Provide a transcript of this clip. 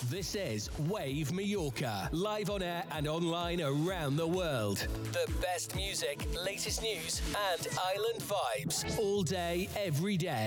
This is Wave Mallorca, live on air and online around the world. The best music, latest news, and island vibes all day, every day.